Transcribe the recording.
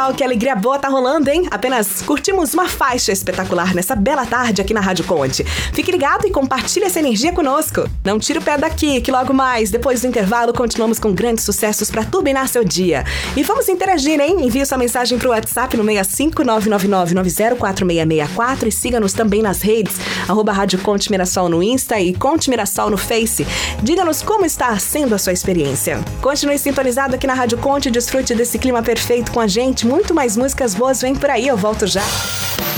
Uau, que alegria boa tá rolando, hein? Apenas curtimos uma faixa espetacular nessa bela tarde aqui na Rádio Conte. Fique ligado e compartilhe essa energia conosco. Não tire o pé daqui, que logo mais, depois do intervalo, continuamos com grandes sucessos pra turbinar seu dia. E vamos interagir, hein? Envie sua mensagem pro WhatsApp no 65999904664 e siga-nos também nas redes, @Rádio Conte Mirassol no Insta e Conte Mirassol no Face. Diga-nos como está sendo a sua experiência. Continue sintonizado aqui na Rádio Conte e desfrute desse clima perfeito com a gente. Muito mais músicas boas vem por aí, eu volto já.